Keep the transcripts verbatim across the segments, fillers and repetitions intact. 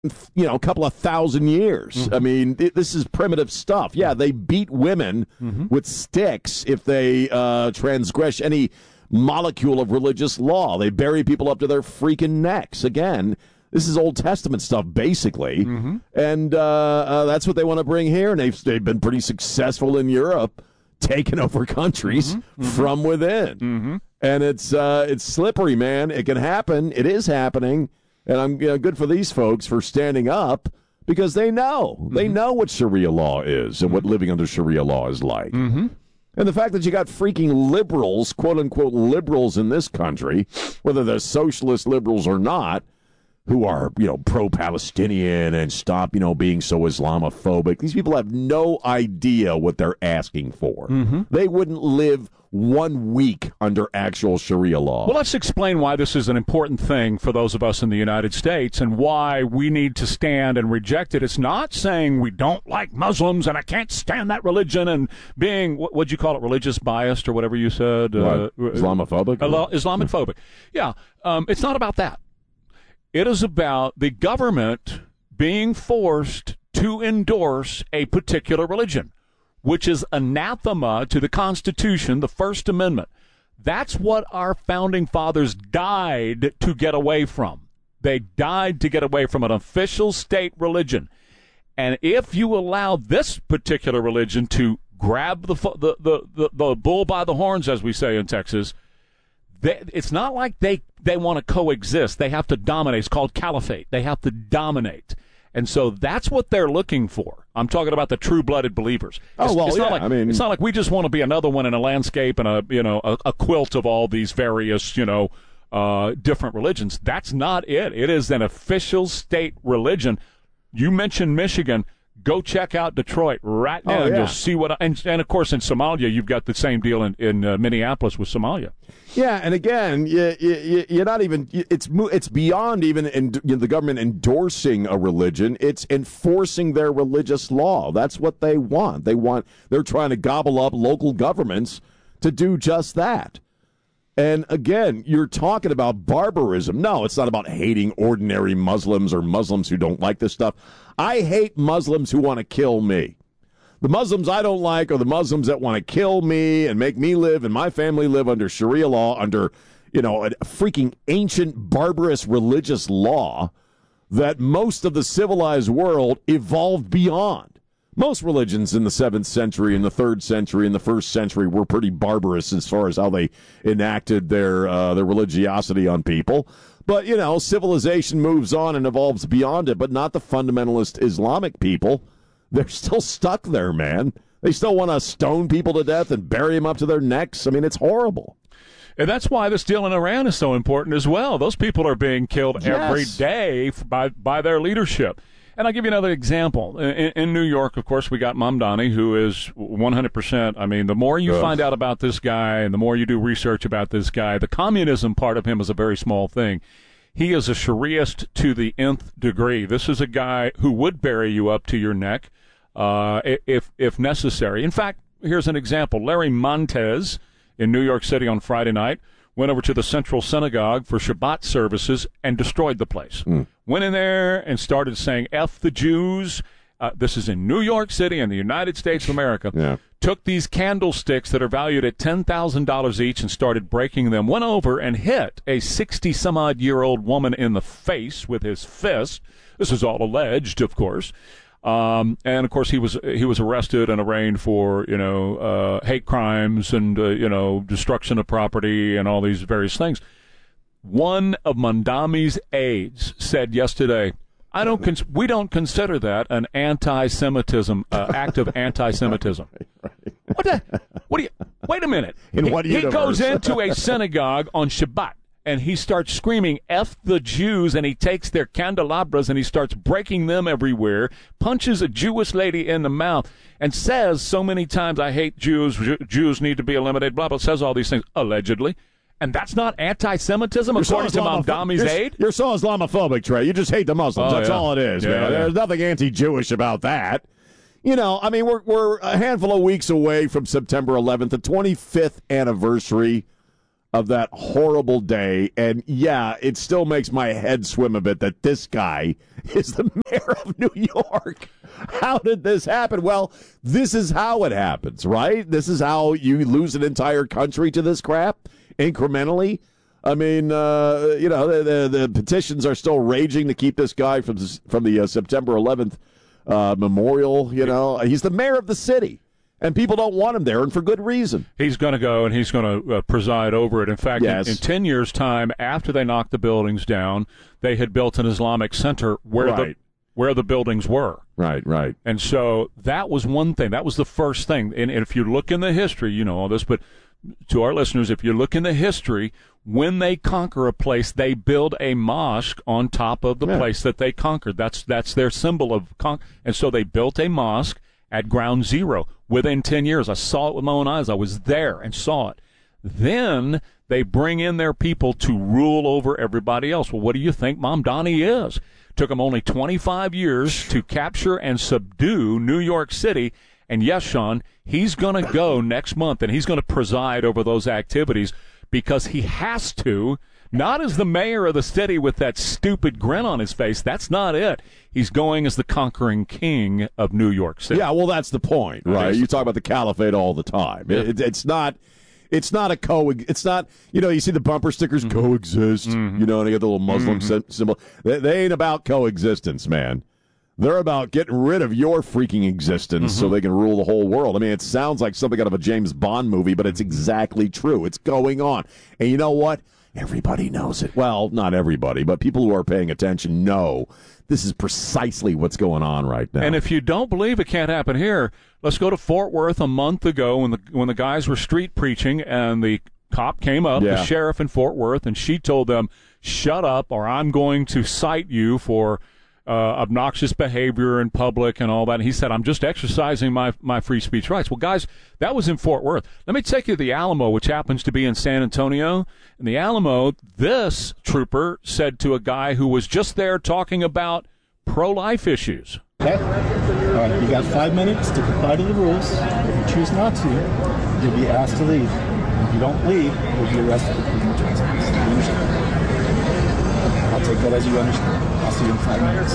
you know, a couple of thousand years. Mm-hmm. I mean, it, this is primitive stuff. Yeah, they beat women mm-hmm. with sticks if they uh, transgress any molecule of religious law. They bury people up to their freaking necks. Again, this is Old Testament stuff, basically. Mm-hmm. And uh, uh, that's what they want to bring here. And they've, they've been pretty successful in Europe, taking over countries mm-hmm. from within. Mm-hmm. And it's uh, it's slippery, man. It can happen. It is happening. And I'm you know, good for these folks for standing up because they know. Mm-hmm. They know what Sharia law is and mm-hmm. what living under Sharia law is like. Mm-hmm. And the fact that you got freaking liberals, quote-unquote liberals in this country, whether they're socialist liberals or not, who are, you know, pro-Palestinian and stop, you know, being so Islamophobic. These people have no idea what they're asking for. Mm-hmm. They wouldn't live one week under actual Sharia law. Well, let's explain why this is an important thing for those of us in the United States and why we need to stand and reject it. It's not saying we don't like Muslims and I can't stand that religion and being, what would you call it, religious biased or whatever you said? Uh, Islamophobic? Uh, Islamophobic. Yeah, um, it's not about that. It is about the government being forced to endorse a particular religion, which is anathema to the Constitution, the First Amendment. That's what our founding fathers died to get away from. They died to get away from an official state religion. And if you allow this particular religion to grab the the the, the, the bull by the horns, as we say in Texas, they, it's not like they, they want to coexist. They have to dominate. It's called caliphate. They have to dominate. And so that's what they're looking for. I'm talking about the true-blooded believers. It's, oh well, it's yeah. Not like, I mean, it's not like we just want to be another one in a landscape and a you know a, a quilt of all these various you know uh, different religions. That's not it. It is an official state religion. You mentioned Michigan. Go check out Detroit right now, oh, and yeah. you'll see what. And, and of course, in Somalia, you've got the same deal in in uh, Minneapolis with Somalia. Yeah, and again, you, you, you're not even. It's it's beyond even in, you know, the government endorsing a religion. It's enforcing their religious law. That's what they want. They want. They're trying to gobble up local governments to do just that. And again, you're talking about barbarism. No, it's not about hating ordinary Muslims or Muslims who don't like this stuff. I hate Muslims who want to kill me. The Muslims I don't like are the Muslims that want to kill me and make me live and my family live under Sharia law, under, you know, a freaking ancient, barbarous religious law that most of the civilized world evolved beyond. Most religions in the seventh century, in the third century, in the first century were pretty barbarous as far as how they enacted their uh, their religiosity on people. But, you know, civilization moves on and evolves beyond it, but not the fundamentalist Islamic people. They're still stuck there, man. They still want to stone people to death and bury them up to their necks. I mean, it's horrible. And that's why this deal in Iran is so important as well. Those people are being killed yes. every day by by their leadership. And I'll give you another example. In, in New York, of course, we got Mamdani, who is one hundred percent. I mean, the more you Ugh. find out about this guy and the more you do research about this guy, the communism part of him is a very small thing. He is a Shariaist to the nth degree. This is a guy who would bury you up to your neck uh, if if necessary. In fact, here's an example. Larry Montez in New York City on Friday night went over to the Central Synagogue for Shabbat services and destroyed the place. Mm. Went in there and started saying, F the Jews. Uh, this is in New York City in the United States of America. Yeah. Took these candlesticks that are valued at ten thousand dollars each and started breaking them. Went over and hit a sixty-some-odd-year-old woman in the face with his fist. This is all alleged, of course. Um, and of course, he was he was arrested and arraigned for you know uh, hate crimes and uh, you know destruction of property and all these various things. One of Mamdani's aides said yesterday, "I don't cons- we don't consider that an anti-Semitism uh, act of anti-Semitism." Right, right. What the? What do you? Wait a minute. In he, what he universe? goes into a synagogue on Shabbat. And he starts screaming, F the Jews, and he takes their candelabras and he starts breaking them everywhere, punches a Jewish lady in the mouth, and says so many times, I hate Jews, Jews need to be eliminated, blah, blah, says all these things, allegedly. And that's not anti-Semitism, you're according so to Mamdani's aide? You're so Islamophobic, Trey. You just hate the Muslims. Oh, that's yeah. all it is, yeah, man. Yeah. There's nothing anti-Jewish about that. You know, I mean, we're, we're a handful of weeks away from September eleventh, the twenty-fifth anniversary of that horrible day. And yeah, it still makes my head swim a bit that this guy is the mayor of New York. How did this happen? Well, this is how it happens, right? This is how you lose an entire country to this crap incrementally. I mean, uh, you know, the, the the petitions are still raging to keep this guy from from the uh, September eleventh uh, memorial. You know, he's the mayor of the city. And people don't want him there, and for good reason. He's going to go, and he's going to uh, preside over it. In fact, yes. in, in ten years' time, after they knocked the buildings down, they had built an Islamic center where right. the where the buildings were. Right, right. And so that was one thing. That was the first thing. And, and if you look in the history, you know all this, but to our listeners, if you look in the history, when they conquer a place, they build a mosque on top of the yeah. place that they conquered. That's that's their symbol of con- and so they built a mosque at ground zero within ten years. I saw it with my own eyes. I was there and saw it. Then they bring in their people to rule over everybody else. Well, what do you think Mamdani is? Took them only twenty-five years to capture and subdue New York City. And yes, Sean, he's going to go next month, and he's going to preside over those activities because he has to. Not as the mayor of the city with that stupid grin on his face. That's not it. He's going as the conquering king of New York City. Yeah, well, that's the point, right? You talk about the caliphate all the time. Yeah. It, it's not, it's not a co. It's not. You know, you see the bumper stickers mm-hmm. coexist. Mm-hmm. You know, and they get the little Muslim mm-hmm. symbol. They, they ain't about coexistence, man. They're about getting rid of your freaking existence mm-hmm. so they can rule the whole world. I mean, it sounds like something out of a James Bond movie, but it's exactly true. It's going on, and you know what? Everybody knows it. Well, not everybody, but people who are paying attention know this is precisely what's going on right now. And if you don't believe it can't happen here, let's go to Fort Worth a month ago when the when the guys were street preaching and the cop came up, yeah. the sheriff in Fort Worth, and she told them, shut up or I'm going to cite you for uh, obnoxious behavior in public and all that. And he said, I'm just exercising my, my free speech rights. Well, guys, that was in Fort Worth. Let me take you to the Alamo, which happens to be in San Antonio. In the Alamo, this trooper said to a guy who was just there talking about pro-life issues. Okay. All right, you got five minutes to comply to the rules. If you choose not to, you'll be asked to leave. If you don't leave, you'll be arrested for criminal trespass. Do you understand? I'll take that as you understand. I'll see you in five minutes.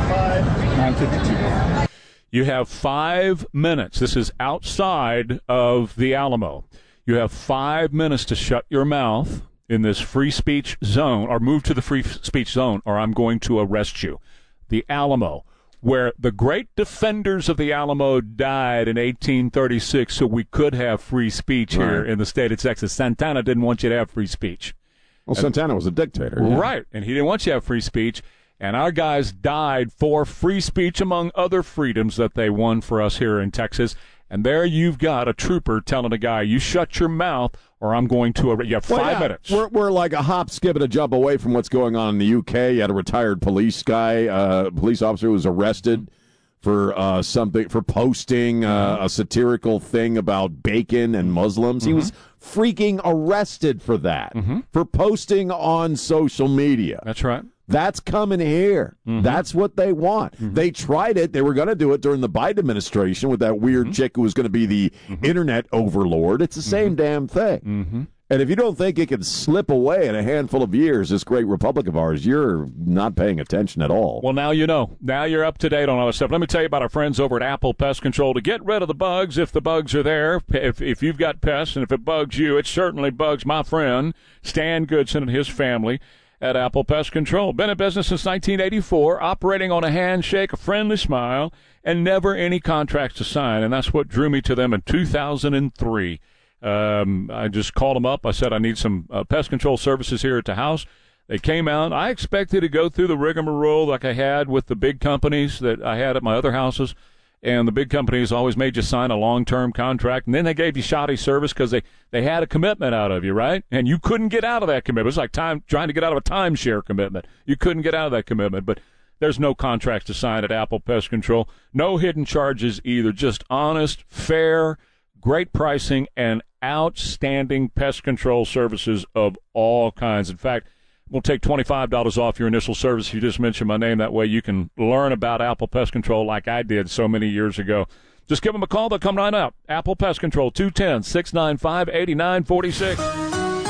nine fifty-two. You have five minutes. This is outside of the Alamo. You have five minutes to shut your mouth in this free speech zone or move to the free speech zone or I'm going to arrest you. The Alamo, where the great defenders of the Alamo died in eighteen thirty-six so we could have free speech right. here in the state of Texas. Santana didn't want you to have free speech. Well, and, Santana was a dictator. Yeah. Right, and he didn't want you to have free speech. And our guys died for free speech, among other freedoms that they won for us here in Texas. And there you've got a trooper telling a guy, you shut your mouth or I'm going to arrest you. Have five well, yeah. minutes. We're, we're like a hop, skip, and a jump away from what's going on in the U K. You had a retired police guy, uh, police officer who was arrested for uh, something, for posting uh, a satirical thing about bacon and Muslims. Mm-hmm. He was freaking arrested for that, mm-hmm. for posting on social media. That's right. That's coming here. Mm-hmm. That's what they want. Mm-hmm. They tried it. They were going to do it during the Biden administration with that weird mm-hmm. chick who was going to be the mm-hmm. internet overlord. It's the same mm-hmm. damn thing. Mm-hmm. And if you don't think it can slip away in a handful of years, this great republic of ours, you're not paying attention at all. Well, now you know. Now you're up to date on all this stuff. Let me tell you about our friends over at Apple Pest Control to get rid of the bugs if the bugs are there. If if you've got pests and if it bugs you, it certainly bugs my friend Stan Goodson and his family at Apple Pest Control. Been in business since nineteen eighty-four, operating on a handshake, a friendly smile, and never any contracts to sign. And that's what drew me to them in two thousand three. Um, I just called them up. I said, I need some uh, pest control services here at the house. They came out. I expected to go through the rigmarole like I had with the big companies that I had at my other houses. And the big companies always made you sign a long-term contract, and then they gave you shoddy service because they, they had a commitment out of you, right? And you couldn't get out of that commitment. It's like time trying to get out of a timeshare commitment. You couldn't get out of that commitment, but there's no contracts to sign at Apple Pest Control. No hidden charges either. Just honest, fair, great pricing, and outstanding pest control services of all kinds. In fact, we'll take twenty-five dollars off your initial service if you just mention my name. That way you can learn about Apple Pest Control like I did so many years ago. Just give them a call. They'll come right out. Apple Pest Control, two one zero, six nine five, eight nine four six.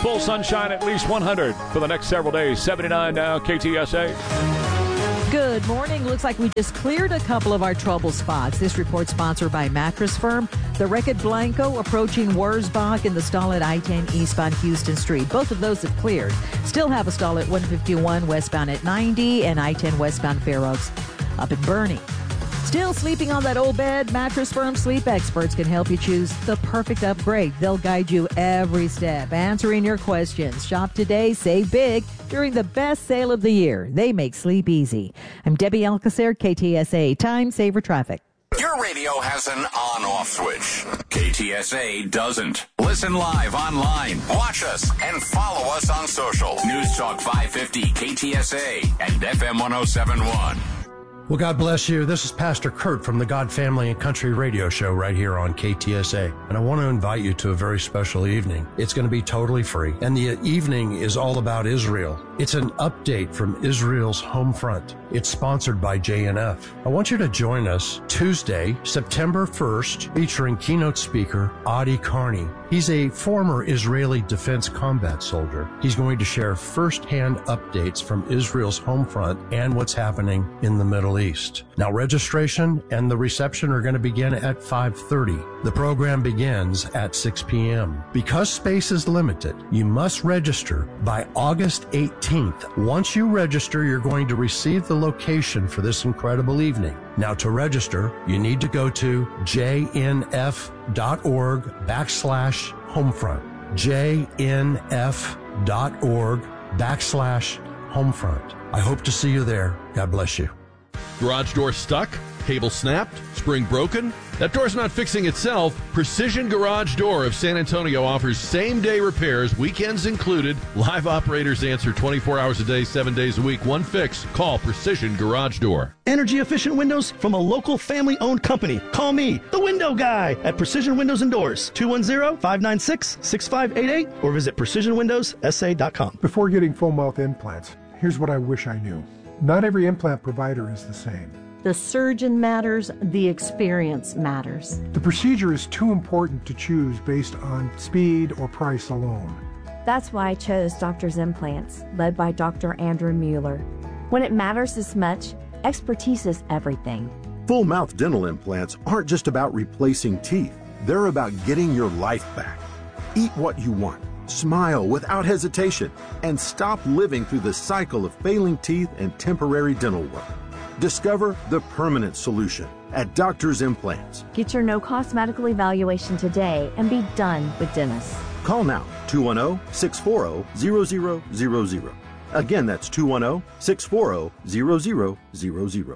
Full sunshine, at least one hundred for the next several days. seventy-nine now, K T S A. Good morning. Looks like we just cleared a couple of our trouble spots. This report sponsored by Mattress Firm. The wreck at Blanco approaching Wurzbach and the stall at I ten eastbound Houston Street. Both of those have cleared. Still have a stall at one fifty-one westbound at ninety and I ten westbound Fair Oaks up in Bernie. Still sleeping on that old bed? Mattress Firm sleep experts can help you choose the perfect upgrade. They'll guide you every step, answering your questions. Shop today, save big during the best sale of the year. They make sleep easy. I'm Debbie Alcacer, K T S A Time Saver Traffic. Your radio has an on-off switch. K T S A doesn't. Listen live online. Watch us and follow us on social. News Talk five fifty K T S A and F M one oh seven point one. Well, God bless you. This is Pastor Kurt from the God Family and Country Radio Show right here on K T S A. And I want to invite you to a very special evening. It's going to be totally free. And the evening is all about Israel. It's an update from Israel's home front. It's sponsored by J N F. I want you to join us Tuesday, September first, featuring keynote speaker Adi Carney. He's a former Israeli defense combat soldier. He's going to share firsthand updates from Israel's home front and what's happening in the Middle East. Now, registration and the reception are going to begin at five thirty. The program begins at six p.m. Because space is limited, you must register by August eighteenth. Once you register, you're going to receive the location for this incredible evening. Now, to register, you need to go to jnf.org backslash homefront. jnf.org backslash homefront. I hope to see you there. God bless you. Garage door stuck? Cable snapped? Spring broken? That door's not fixing itself. Precision Garage Door of San Antonio offers same-day repairs, weekends included. Live operators answer twenty-four hours a day, seven days a week. One fix. Call Precision Garage Door. Energy-efficient windows from a local family-owned company. Call me, the window guy, at Precision Windows and Doors, two one zero, five nine six, six five eight eight, or visit precision windows s a dot com. Before getting full mouth implants, here's what I wish I knew. Not every implant provider is the same. The surgeon matters, the experience matters. The procedure is too important to choose based on speed or price alone. That's why I chose Doctor's Implants, led by Doctor Andrew Mueller. When it matters this much, expertise is everything. Full mouth dental implants aren't just about replacing teeth. They're about getting your life back. Eat what you want, smile without hesitation, and stop living through the cycle of failing teeth and temporary dental work. Discover the permanent solution at Doctor's Implants. Get your no-cost medical evaluation today and be done with dentists. Call now, two one zero, six four zero, zero zero zero zero. Again, that's two one zero, six four zero, zero zero zero zero.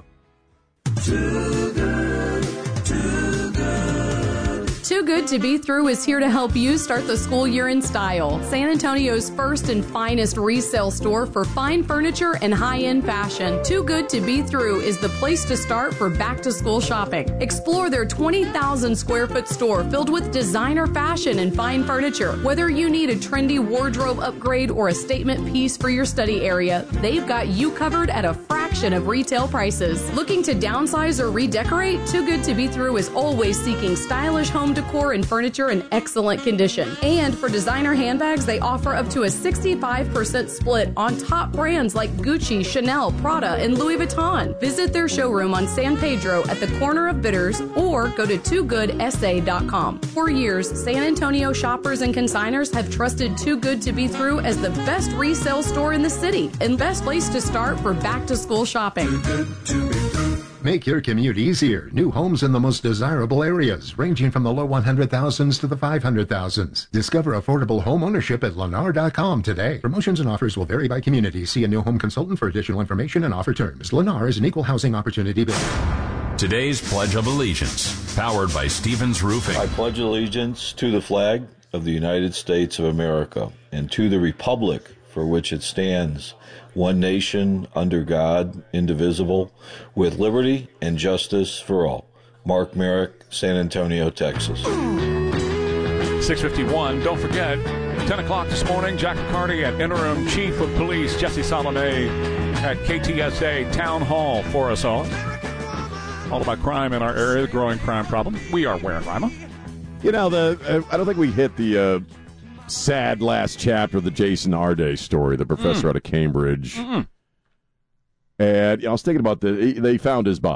Too good, too good. Too Good to Be Through is here to help you start the school year in style. San Antonio's first and finest resale store for fine furniture and high-end fashion. Too Good to Be Through is the place to start for back-to-school shopping. Explore their twenty thousand square foot store filled with designer fashion and fine furniture. Whether you need a trendy wardrobe upgrade or a statement piece for your study area, they've got you covered at a fraction of retail prices. Looking to downsize or redecorate? Too Good to Be Through is always seeking stylish home decor and furniture in excellent condition. And for designer handbags, they offer up to a sixty-five percent split on top brands like Gucci, Chanel, Prada, and Louis Vuitton. Visit their showroom on San Pedro at the corner of Bitters or go to too good s a dot com. For years, San Antonio shoppers and consigners have trusted Too Good to Be Through as the best resale store in the city and best place to start for back-to-school shopping. Too good to be through. Make your commute easier. New homes in the most desirable areas, ranging from the low one hundred thousands to the five hundred thousands. Discover affordable home ownership at lennar dot com today. Promotions and offers will vary by community. See a new home consultant for additional information and offer terms. Lennar is an equal housing opportunity builder. Today's Pledge of Allegiance, powered by Stevens Roofing. I pledge allegiance to the flag of the United States of America and to the republic for which it stands, one nation, under God, indivisible, with liberty and justice for all. Mark Merrick, San Antonio, Texas. six fifty-one. Don't forget, ten o'clock this morning, Jack McCarty at Interim Chief of Police Jesse Salome at K T S A Town Hall for us all. All about crime in our area, the growing crime problem. We are where, Rima? You know, the uh, I don't think we hit the... Uh, sad last chapter of the Jason Arde story, the professor Mm. out of Cambridge. Mm. And I was thinking about the. They found his body.